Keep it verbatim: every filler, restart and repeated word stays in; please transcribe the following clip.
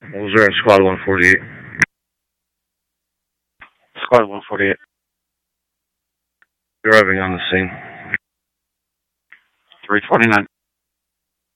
Was there in Squad one forty-eight? Squad one forty-eight. Arriving on the scene. three twenty-nine.